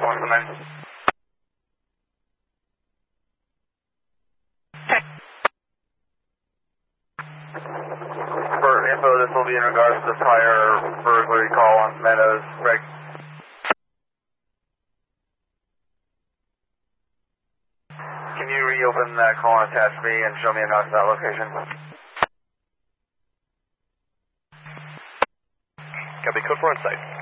someone come in. For info, this will be in regards to prior burglary call on Meadows. Greg. Can you reopen that call and attach me and show me a note to that location? Copy, code 4 on site.